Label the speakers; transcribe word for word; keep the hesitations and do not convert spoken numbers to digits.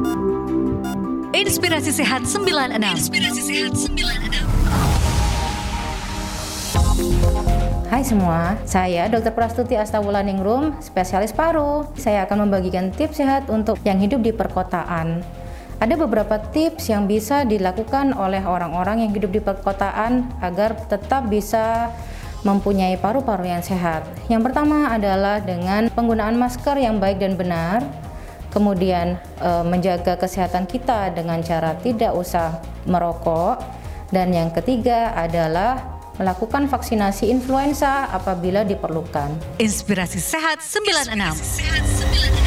Speaker 1: Inspirasi Sehat sembilan puluh enam. Inspirasi Sehat sembilan puluh enam.
Speaker 2: Hai semua, saya dokter Prastuti Astawulaningrum, spesialis paru. Saya akan membagikan tips sehat untuk yang hidup di perkotaan. Ada beberapa tips yang bisa dilakukan oleh orang-orang yang hidup di perkotaan agar tetap bisa mempunyai paru-paru yang sehat. Yang pertama adalah dengan penggunaan masker yang baik dan benar, kemudian e, menjaga kesehatan kita dengan cara tidak usah merokok, dan yang ketiga adalah melakukan vaksinasi influenza apabila diperlukan.
Speaker 1: Inspirasi Sehat sembilan puluh enam.